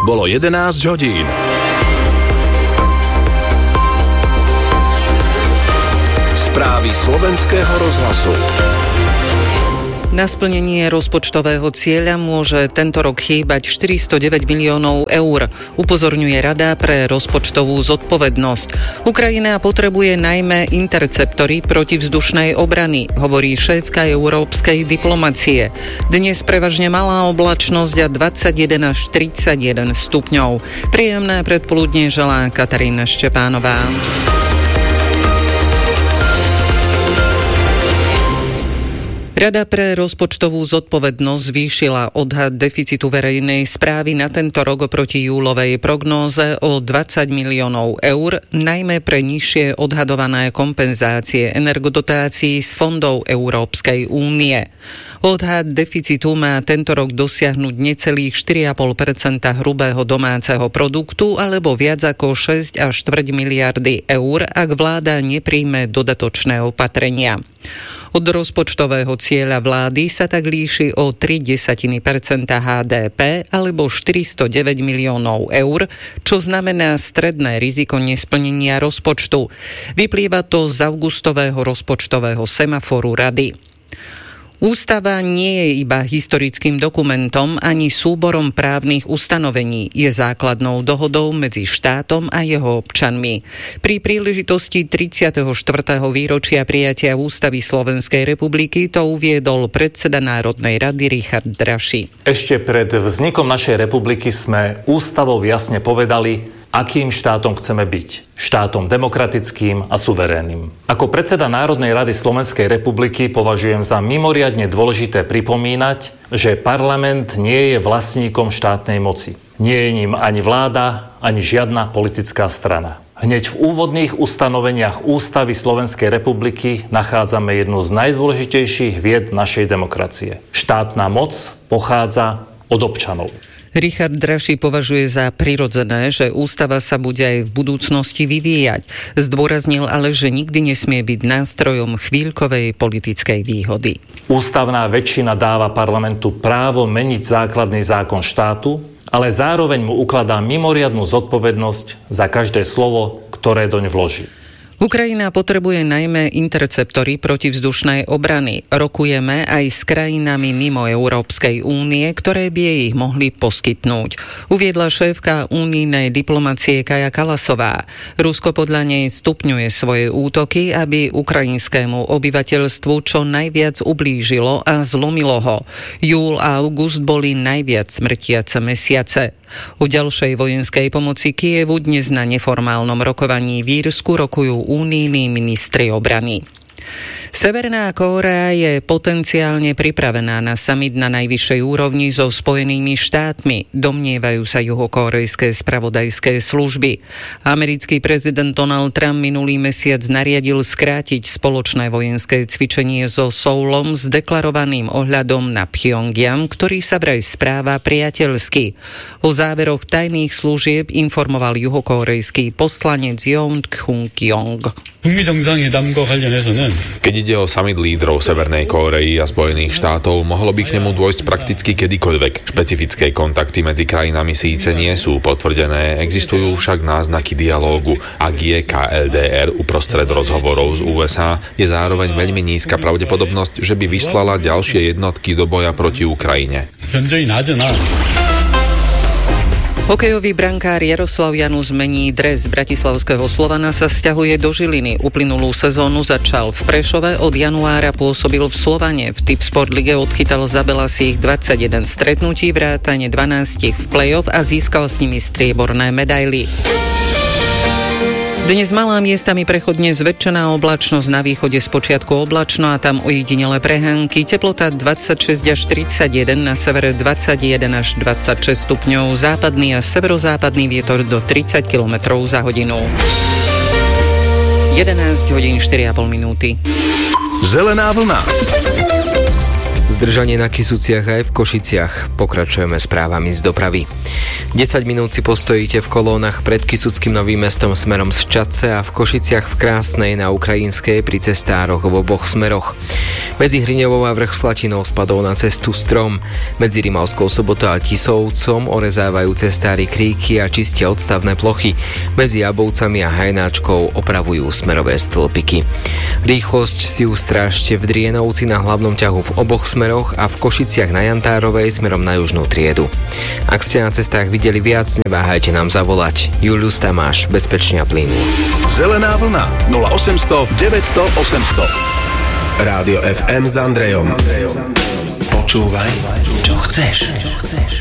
Bolo 11 hodín. Správy Slovenského rozhlasu. Na splnenie rozpočtového cieľa môže tento rok chýbať 409 miliónov eur, upozorňuje Rada pre rozpočtovú zodpovednosť. Ukrajina potrebuje najmä interceptory protivzdušnej obrany, hovorí šéfka európskej diplomacie. Dnes prevažne malá oblačnosť a 21 až 31 stupňov. Príjemné predpoludnie želá Katarína Štepánová. Rada pre rozpočtovú zodpovednosť zvýšila odhad deficitu verejnej správy na tento rok oproti júlovej prognóze o 20 miliónov eur, najmä pre nižšie odhadované kompenzácie energodotácií z fondov Európskej únie. Odhad deficitu má tento rok dosiahnuť necelých 4,5% hrubého domáceho produktu alebo viac ako 6 až 4 miliardy eur, ak vláda nepríjme dodatočné opatrenia. Od rozpočtového cieľa vlády sa tak líši o 0,3% HDP alebo 409 miliónov eur, čo znamená stredné riziko nesplnenia rozpočtu. Vyplýva to z augustového rozpočtového semaforu Rady. Ústava nie je iba historickým dokumentom ani súborom právnych ustanovení, je základnou dohodou medzi štátom a jeho občanmi. Pri príležitosti 34. výročia prijatia Ústavy Slovenskej republiky to uviedol predseda Národnej rady Richard Draši. Ešte pred vznikom našej republiky sme ústavou jasne povedali, akým štátom chceme byť. Štátom demokratickým a suverénnym. Ako predseda Národnej rady Slovenskej republiky považujem za mimoriadne dôležité pripomínať, že parlament nie je vlastníkom štátnej moci. Nie je ním ani vláda, ani žiadna politická strana. Hneď v úvodných ustanoveniach Ústavy Slovenskej republiky nachádzame jednu z najdôležitejších vied našej demokracie. Štátna moc pochádza od občanov. Richard Draši považuje za prirodzené, že ústava sa bude aj v budúcnosti vyvíjať. Zdôraznil ale, že nikdy nesmie byť nástrojom chvíľkovej politickej výhody. Ústavná väčšina dáva parlamentu právo meniť základný zákon štátu, ale zároveň mu ukladá mimoriadnu zodpovednosť za každé slovo, ktoré doň vloží. Ukrajina potrebuje najmä interceptory protivzdušnej obrany. Rokujeme aj s krajinami mimo Európskej únie, ktoré by jej ich mohli poskytnúť. Uviedla šéfka unijnej diplomacie Kaja Kallasová. Rusko podľa nej stupňuje svoje útoky, aby ukrajinskému obyvateľstvu čo najviac ublížilo a zlomilo ho. Júl a august boli najviac smrtiace mesiace. O ďalšej vojenskej pomoci Kyjevu dnes na neformálnom rokovaní v Írsku rokujú únijní ministri obrany. Severná Kórea je potenciálne pripravená na summit na najvyššej úrovni so Spojenými štátmi, domnievajú sa juhokórejské spravodajské služby. Americký prezident Donald Trump minulý mesiac nariadil skrátiť spoločné vojenské cvičenie so Soulom s deklarovaným ohľadom na Pyongyang, ktorý sa vraj správa priateľsky. O záveroch tajných služieb informoval juhokórejský poslanec Yoon Kyung. Keď ide o summit lídrov Severnej Kórey a Spojených štátov, mohlo by k nemu dôjsť prakticky kedykoľvek. Špecifické kontakty medzi krajinami síce nie sú potvrdené, existujú však náznaky dialógu. Ak je KLDR uprostred rozhovorov z USA, je zároveň veľmi nízka pravdepodobnosť, že by vyslala ďalšie jednotky do boja proti Ukrajine. Hokejový brankár Jaroslav Janus mení dres bratislavského Slovana, sa sťahuje do Žiliny. Uplynulú sezónu začal v Prešove, od januára pôsobil v Slovane. V Tipsport lige odchytal za Belasích 21 stretnutí, vrátane 12 v play-off a získal s nimi strieborné medaily. Dnes malá miestami prechodne zväčšená oblačnosť, na východe spočiatku oblačno a tam ojedinele prehánky. Teplota 26 až 31, na severe 21 až 26 stupňov, západný až severozápadný vietor do 30 km za hodinu. 11 hodín 4,5 minúty. Zelená vlna. zdržanie na Kysuciach aj v Košiciach. Pokračujeme správami z dopravy. 10 minút si postojíte v kolónach pred Kysuckým Novým Mestom smerom z Čadce a v Košiciach v Krásnej na Ukrajinskej pri cestároch v oboch smeroch. Medzi Hriňovou a Vrch Slatinou spadol na cestu strom. Medzi Rimavskou Sobotou a Tisovcom orezávajú cestári kríky a čistia odstavné plochy. Medzi Jabovcami a Hajnáčkou opravujú smerové stĺpiky. Rýchlosť si ustrážte v Drienovci na hlavnom ťahu v oboch smeroch a v Košiciach na Jantárovej smerom na južnú triedu. Ak ste na cestách videli viac, neváhajte nám zavolať. Julius Tamáš, bezpečne a plynu. Zelená vlna 0800 900 800. Rádio FM s Andrejom. Počúvaj, čo chceš.